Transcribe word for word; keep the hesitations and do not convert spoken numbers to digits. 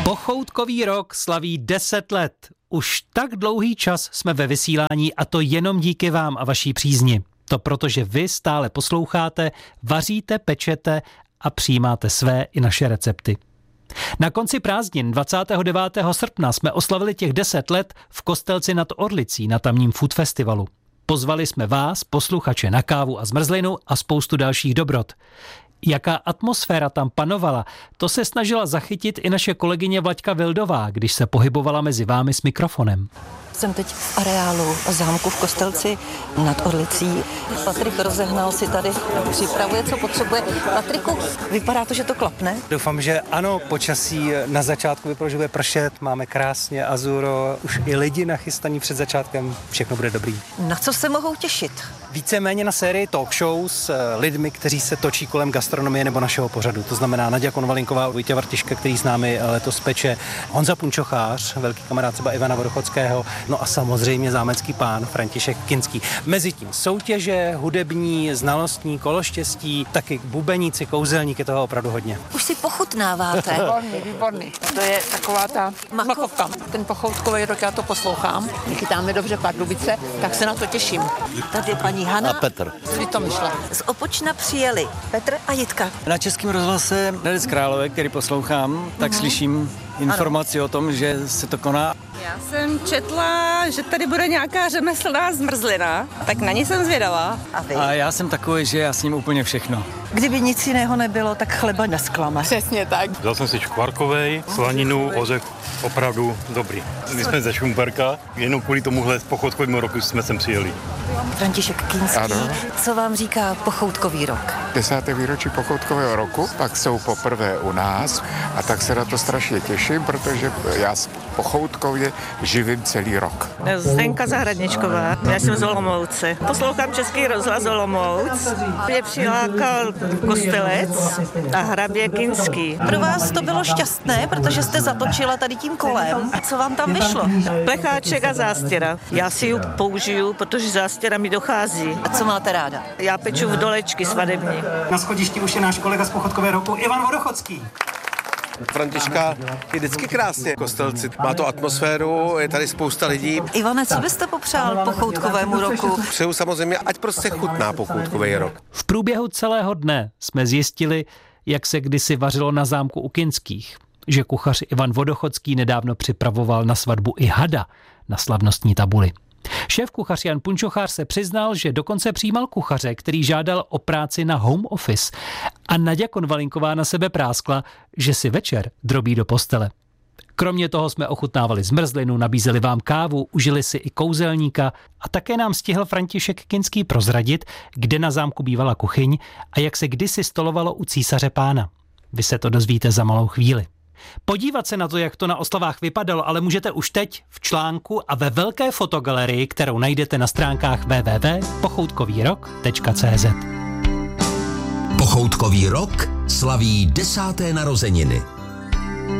Pochoutkový rok slaví deset let. Už tak dlouhý čas jsme ve vysílání a to jenom díky vám a vaší přízni. To protože vy stále posloucháte, vaříte, pečete a přijímáte své i naše recepty. Na konci prázdnin dvacátého devátého srpna jsme oslavili těch deset let v Kostelci nad Orlicí na tamním food festivalu. Pozvali jsme vás, posluchače, na kávu a zmrzlinu a spoustu dalších dobrot. Jaká atmosféra tam panovala, to se snažila zachytit i naše kolegyně Vlaďka Vildová, když se pohybovala mezi vámi s mikrofonem. Jsem teď v areálu zámku v Kostelci nad Orlicí. Patrik rozehnal si tady, připravuje, co potřebuje. Patriku, vypadá to, že to klapne? Doufám, že ano, počasí na začátku vypadá, že bude pršet, máme krásně azuro, už i lidi nachystaní před začátkem, všechno bude dobrý. Na co se mohou těšit? Víceméně na sérii talk show s lidmi, kteří se točí kolem gastronomie nebo našeho pořadu. To znamená Naďa Konvalinková, Vojtěch Vartiška, který s námi letos peče, Honza Punčochář, velký kamarád třeba Ivana Vodochodského, no a samozřejmě zámecký pán František Kinský. Mezitím soutěže, hudební, znalostní, kološtěstí, taky bubeníci, kouzelníky, toho opravdu hodně. Už si pochutnáváte. Výborný, výborný. To je taková ta makovka. Ten pochoutkový rok, já to poslouchám. Chytáme dobře Pardubice, tak se na to těším. Tady paní Hana a Petr. Si to myšla. Z Opočna přijeli Petr a Jitka. Na Českém rozhlase Hradec Králové, který poslouchám, tak uh-huh. slyším informaci ano. o tom, že se to koná. Já jsem četla, že tady bude nějaká řemeslná zmrzlina, tak na ní jsem zvědavá. A vy? A já jsem takový, že já s ním úplně všechno. Kdyby nic jiného nebylo, tak chleba nesklame. Přesně tak. Vzal jsem si škvarkovej, slaninu, ořech, opravdu dobrý. My jsme ze Šumperka, jenom kvůli tomuhle pochoutkovému roku jsme sem přijeli. František Kinský, ano. Co vám říká pochoutkový rok? Desáté výročí pochoutkového roku, tak jsou poprvé u nás a tak se na to strašně těším, protože já pochoutkově živím celý rok. Zdenka Zahradničková, já jsem z Olomouce. Poslouchám Český rozhlas Olomouc. Mě přilákal Kostelec a hrabě Kinský. Pro vás to bylo šťastné, protože jste zatočila tady tím kolem. A co vám tam vyšlo? Plecháček a zástěra. Já si ji použiju, protože zástěra mi dochází. A co máte ráda? Já peču v dolečky svadební. Na schodišti už je náš kolega z pochoutkového roku Ivan Vodochodský. Františka je vždycky krásně v Kostelci. Má to atmosféru, je tady spousta lidí. Ivane, co byste popřál pochoutkovému roku? Přeju samozřejmě, ať prostě chutná pochoutkový rok. V průběhu celého dne jsme zjistili, jak se kdysi vařilo na zámku u Kinských. Že kuchař Ivan Vodochodský nedávno připravoval na svatbu i hada na slavnostní tabuli. Šéf kuchař Jan Punčochář se přiznal, že dokonce přijímal kuchaře, který žádal o práci na home office. A Naďa Konvalinková na sebe práskla, že si večer drobí do postele. Kromě toho jsme ochutnávali zmrzlinu, nabízeli vám kávu, užili si i kouzelníka a také nám stihl František Kinský prozradit, kde na zámku bývala kuchyň a jak se kdysi stolovalo u císaře pána. Vy se to dozvíte za malou chvíli. Podívat se na to, jak to na oslavách vypadalo, ale můžete už teď v článku a ve velké fotogalerii, kterou najdete na stránkách w w w tečka pochoutkový rok tečka c z. Pochoutkový rok slaví desáté narozeniny.